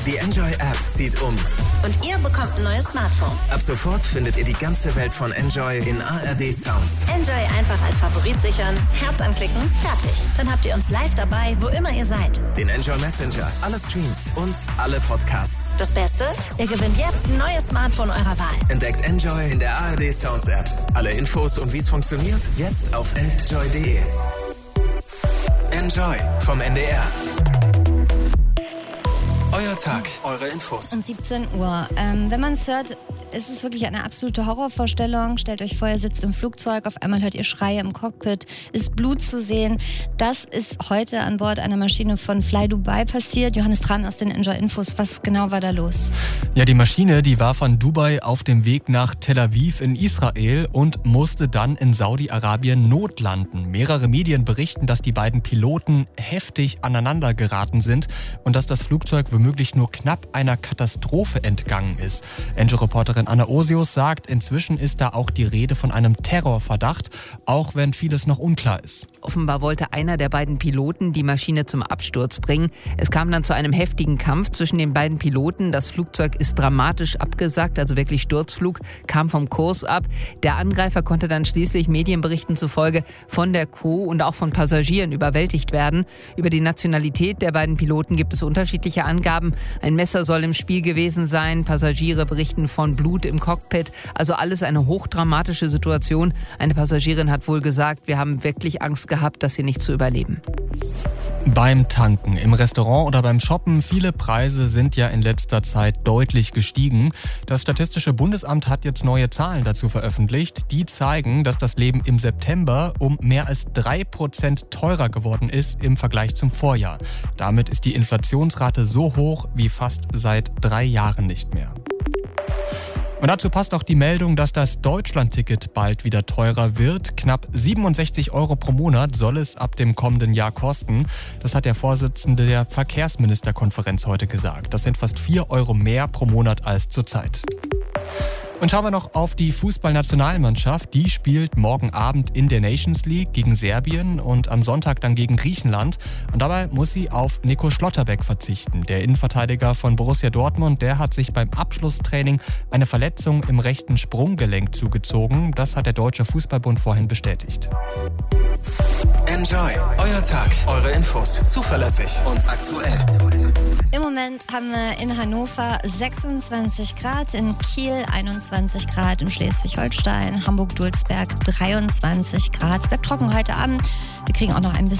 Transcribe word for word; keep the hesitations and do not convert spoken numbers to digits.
Die Enjoy-App zieht um. Und ihr bekommt ein neues Smartphone. Ab sofort findet ihr die ganze Welt von Enjoy in A R D Sounds. Enjoy einfach als Favorit sichern, Herz anklicken, fertig. Dann habt ihr uns live dabei, wo immer ihr seid. Den Enjoy Messenger, alle Streams und alle Podcasts. Das Beste? Ihr gewinnt jetzt ein neues Smartphone eurer Wahl. Entdeckt Enjoy in der A R D Sounds App. Alle Infos und wie es funktioniert, jetzt auf enjoy punkt de. Enjoy vom N D R. Euer Tag, eure Infos. Um siebzehn Uhr. Ähm, wenn man es hört, ist es wirklich eine absolute Horrorvorstellung. Stellt euch vor, ihr sitzt im Flugzeug, auf einmal hört ihr Schreie im Cockpit, ist Blut zu sehen. Das ist heute an Bord einer Maschine von Fly Dubai passiert. Johannes Tran aus den Enjoy Infos. Was genau war da los? Ja, die Maschine, die war von Dubai auf dem Weg nach Tel Aviv in Israel und musste dann in Saudi-Arabien notlanden. Mehrere Medien berichten, dass die beiden Piloten heftig aneinander geraten sind und dass das Flugzeug womöglich nur knapp einer Katastrophe entgangen ist. Enjoy-Reporterin Anna Osius sagt, inzwischen ist da auch die Rede von einem Terrorverdacht, auch wenn vieles noch unklar ist. Offenbar wollte einer der beiden Piloten die Maschine zum Absturz bringen. Es kam dann zu einem heftigen Kampf zwischen den beiden Piloten. Das Flugzeug ist dramatisch abgesackt, also wirklich Sturzflug, kam vom Kurs ab. Der Angreifer konnte dann schließlich Medienberichten zufolge von der Crew und auch von Passagieren überwältigt werden. Über die Nationalität der beiden Piloten gibt es unterschiedliche Angaben. Ein Messer soll im Spiel gewesen sein. Passagiere berichten von Blut im Cockpit. Also alles eine hochdramatische Situation. Eine Passagierin hat wohl gesagt, wir haben wirklich Angst gehabt, das hier nicht zu überleben. Beim Tanken, im Restaurant oder beim Shoppen, viele Preise sind ja in letzter Zeit deutlich gestiegen. Das Statistische Bundesamt hat jetzt neue Zahlen dazu veröffentlicht. Die zeigen, dass das Leben im September um mehr als drei Prozent teurer geworden ist im Vergleich zum Vorjahr. Damit ist die Inflationsrate so hoch wie fast seit drei Jahren nicht mehr. Und dazu passt auch die Meldung, dass das Deutschlandticket bald wieder teurer wird. Knapp siebenundsechzig Euro pro Monat soll es ab dem kommenden Jahr kosten. Das hat der Vorsitzende der Verkehrsministerkonferenz heute gesagt. Das sind fast vier Euro mehr pro Monat als zurzeit. Und schauen wir noch auf die Fußballnationalmannschaft. Die spielt morgen Abend in der Nations League gegen Serbien und am Sonntag dann gegen Griechenland. Und dabei muss sie auf Nico Schlotterbeck verzichten. Der Innenverteidiger von Borussia Dortmund, der hat sich beim Abschlusstraining eine Verletzung im rechten Sprunggelenk zugezogen. Das hat der Deutsche Fußballbund vorhin bestätigt. Enjoy, euer Tag, eure Infos, zuverlässig und aktuell. Im Moment haben wir in Hannover sechsundzwanzig Grad, in Kiel einundzwanzig Grad, in Schleswig-Holstein, Hamburg-Dulsberg dreiundzwanzig Grad. Es bleibt trocken heute Abend. Wir kriegen auch noch ein bisschen